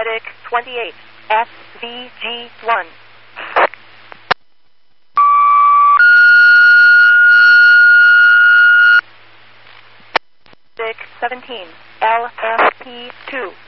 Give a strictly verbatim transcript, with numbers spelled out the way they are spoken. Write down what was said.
six twenty-eight, S V G one. six seventeen, L F P two.